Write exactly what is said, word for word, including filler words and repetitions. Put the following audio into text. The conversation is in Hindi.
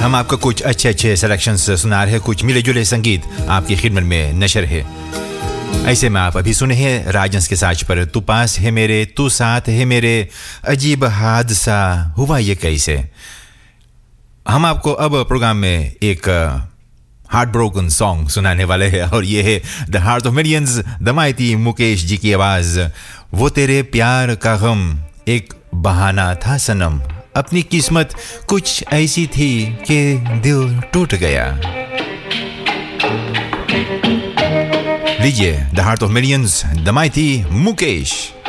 हम आपको कुछ अच्छे अच्छे सिलेक्शंस सुना रहे हैं, कुछ मिले जुले संगीत आपकी खिदमत में नशर है। ऐसे में आप अभी सुने हैं राजंस के साज पर तू पास है मेरे, तू साथ है मेरे, अजीब हादसा हुआ ये कैसे। हम आपको अब प्रोग्राम में एक हार्ट ब्रोकन सॉन्ग सुनाने वाले हैं और ये है the heart of millions, the mighty Mukesh ji की आवाज। वो तेरे प्यार का गम एक बहाना था सनम, अपनी किस्मत कुछ ऐसी थी कि दिल टूट गया। लीजिए the heart of millions, the mighty Mukesh.